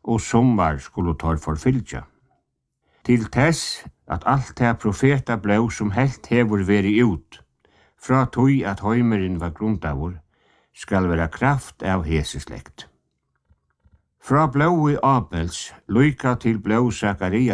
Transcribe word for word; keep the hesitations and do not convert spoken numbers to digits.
og sommar skulle tar forfylja. Til tess at alt det profeta blå som helt hevur veri ut, fra tøy at heimeren var grundavur, skal vera kraft av heseslekt. Fra blå i Abels, lyka til blå Zacharias,